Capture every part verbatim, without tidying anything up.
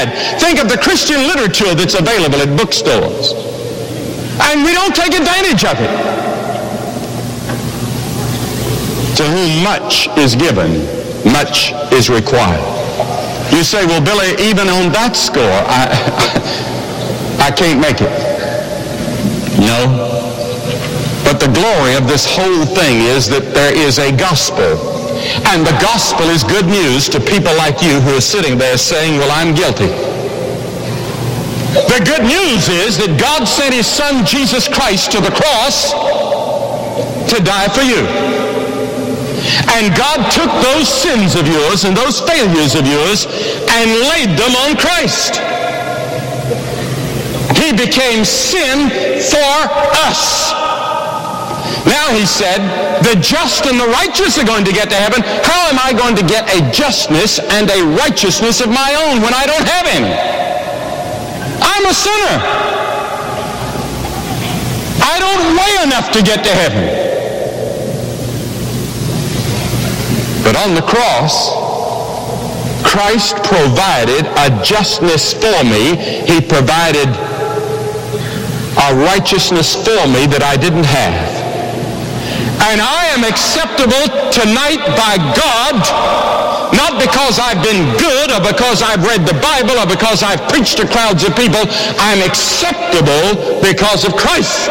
had. Think of the Christian literature that's available at bookstores. And we don't take advantage of it. To whom much is given, much is required. You say, well, Billy, even on that score, I, I can't make it. No. But the glory of this whole thing is that there is a gospel. And the gospel is good news to people like you who are sitting there saying, well, I'm guilty. The good news is that God sent his son Jesus Christ to the cross to die for you. And God took those sins of yours and those failures of yours and laid them on Christ. He became sin for us. Now he said, the just and the righteous are going to get to heaven. How am I going to get a justness and a righteousness of my own when I don't have any? I'm a sinner. I don't weigh enough to get to heaven. But on the cross, Christ provided a justness for me. He provided a righteousness for me that I didn't have. And I am acceptable tonight by God, not because I've been good or because I've read the Bible or because I've preached to crowds of people. I'm acceptable because of Christ.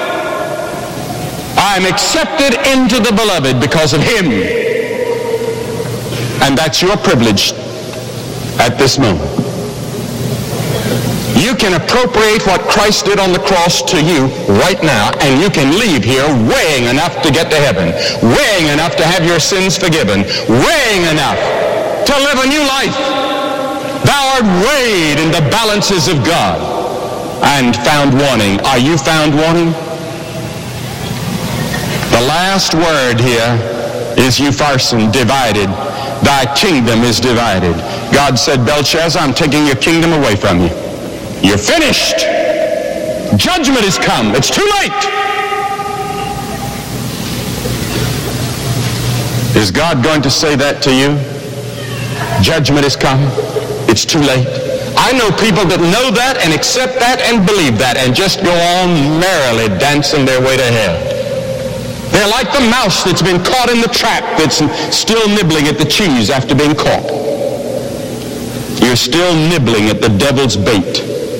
I'm accepted into the beloved because of him. And that's your privilege at this moment. You can appropriate what Christ did on the cross to you right now, and you can leave here weighing enough to get to heaven, weighing enough to have your sins forgiven, weighing enough to live a new life. Thou art weighed in the balances of God and found wanting. Are you found wanting? The last word here is Upharsin, divided. Thy kingdom is divided. God said, Belshazzar, I'm taking your kingdom away from you. You're finished. Judgment has come. It's too late. Is God going to say that to you? Judgment has come. It's too late. I know people that know that and accept that and believe that and just go on merrily dancing their way to hell. They're like the mouse that's been caught in the trap that's still nibbling at the cheese after being caught. You're still nibbling at the devil's bait.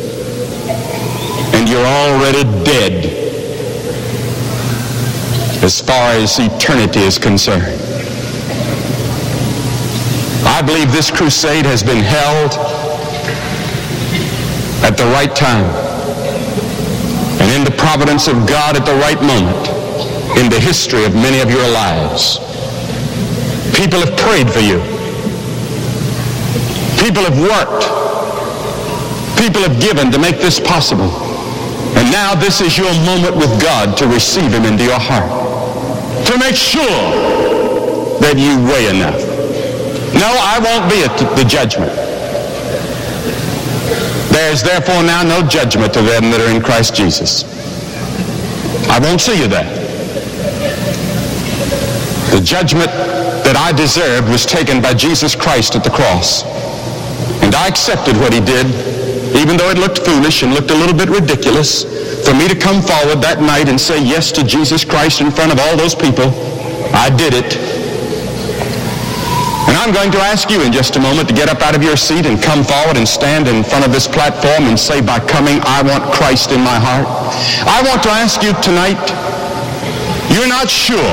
And you're already dead as far as eternity is concerned. I believe this crusade has been held at the right time and in the providence of God at the right moment in the history of many of your lives. People have prayed for you. People have worked. People have given to make this possible. And now this is your moment with God to receive him into your heart. To make sure that you weigh enough. No, I won't be at the judgment. There is therefore now no judgment to them that are in Christ Jesus. I won't see you there. The judgment that I deserved was taken by Jesus Christ at the cross. And I accepted what he did, even though it looked foolish and looked a little bit ridiculous, for me to come forward that night and say yes to Jesus Christ in front of all those people. I did it. And I'm going to ask you in just a moment to get up out of your seat and come forward and stand in front of this platform and say, by coming, I want Christ in my heart. I want to ask you tonight, you're not sure.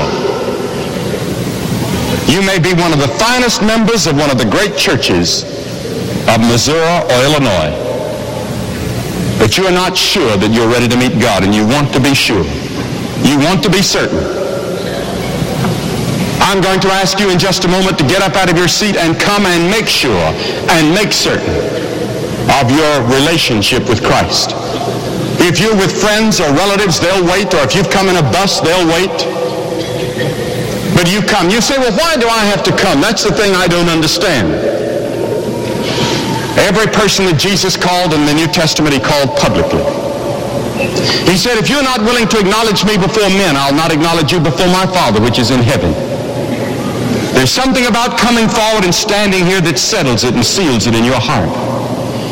You may be one of the finest members of one of the great churches of Missouri or Illinois, but you are not sure that you're ready to meet God, and you want to be sure. You want to be certain. I'm going to ask you in just a moment to get up out of your seat and come and make sure and make certain of your relationship with Christ. If you're with friends or relatives, they'll wait, or if you've come in a bus, they'll wait. But you come. You say, well, why do I have to come? That's the thing I don't understand. Every person that Jesus called in the New Testament, he called publicly. He said, if you're not willing to acknowledge me before men, I'll not acknowledge you before my Father which is in heaven. There's something about coming forward and standing here that settles it and seals it in your heart.